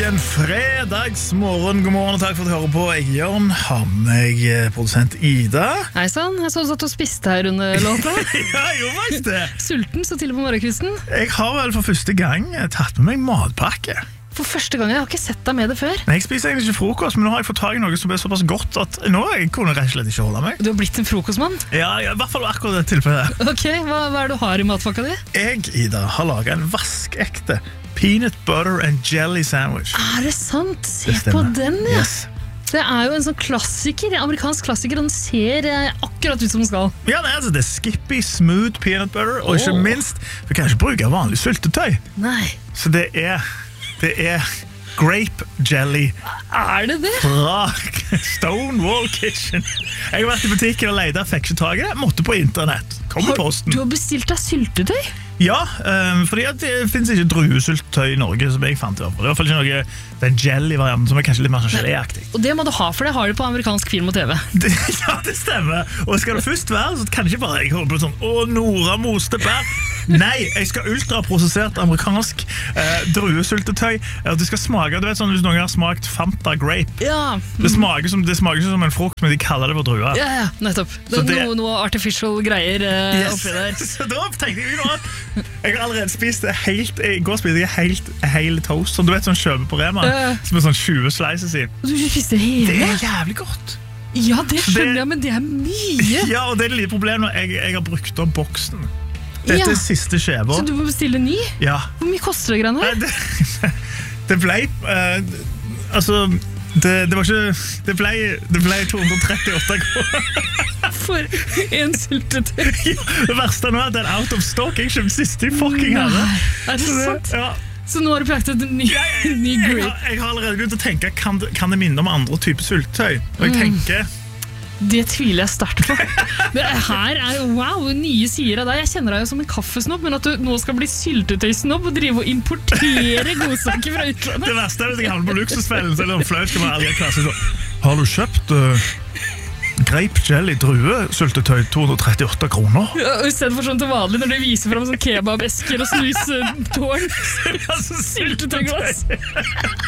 en fredagsmorgen. God morgen og takk for at du hører på. Jeg er Jørn, har med meg produsent Ida. Hei sann, jeg så du satt og spiste her under låta. Ja, jeg gjorde faktisk det. Sulten så tidlig på morgenkvisten. Jeg har vel for første gang tatt med meg matpakke. For første gang, jeg har ikke sett deg med det før. Nei, jeg spiser egentlig ikke frokost, men nå har jeg fått tag i noe som er såpass godt at nå kunne jeg rett og slett ikke holde meg. Du har blitt en frokostmann. Ja, i hvert fall akkurat det tilfellet. Ok, hva er det du har i matpakka di? Jeg, Ida, har laget en vaskekte peanut butter and jelly sandwich. Er det sant? Se Det stemmer. på den, ja. Yes. Det er jo en sånn klassiker, en amerikansk klassiker, og den ser akkurat ut som den skal. Ja, det er Skippy Smooth peanut butter, og ikke minst, vi kan ikke bruke vanlig syltetøy. Nei, Så det er grape jelly er det det? fra Stonewall Kitchen. Jeg har vært i butikken og ledet, fikk ikke tag i det, måtte på internett. Kom i posten. Du har bestilt deg syltetøy? Ja, fordi at det finnes ikke druesyltetøy i Norge som jeg fant i hvert fall. Det er i hvert fall ikke noe, den jelly-varianten som er kanskje litt mer sånn geléaktig. Og det må du ha, for det har du på amerikansk film og TV. Ja, det stemmer. Og skal det først være, så kan ikke bare jeg holde på sånn, Nora moste bær. Nei, jeg skal ultraprosessert amerikansk druesyltetøy. Det skal smake, du vet sånn, hvis noen har smakt Fanta Grape. Ja, Det smaker ikke som en frukt, men de kaller det for druer. ja, nettopp. Så det- Noe artificial greier oppi der. Så da tenkte jeg jo at jeg har allerede spist det helt. I går spiste jeg helt toast, som du vet sånn kjøpe på Rema, som er sånn 20 slices i. Du spiste Det hele? er jævlig godt. Ja, det skjønner jeg, men det er mye. Ja, og det er et lite problem når jeg har brukt opp boksen. Dette Ja. er siste skjeva. Så du må bestille ny? Ja. Hvor mye koster det greiene her? Nei, det ble altså det var ikke det ble 238 kroner. For en syltetøy. Ja, det verste nå er at den out of stock. Jeg kjøpte siste i fucking hadde. Nei, er det Så sant? ja. Så nå har du praktet en ny grape. Jeg har allerede begynt å tenke, kan det minne om andre typer syltetøy? Og jeg tenker Det tviler jeg sterkt på. Det her er wow, nye sider av deg. Jeg kjenner deg jo som en kaffesnobb, men at du nå skal bli syltetøysnobb og drive og importere godsaker fra utlandet. Det verste er hvis jeg havner på luksusfellen, så er det sånn flaut skal man aldri ha klasse sånn. Har du kjøpt grape jelly druesyltetøy 238 kroner? Ja, i stedet for sånn til vanlig når du viser frem sånn kebabesker og snustårn. Altså, Syltetøyglass.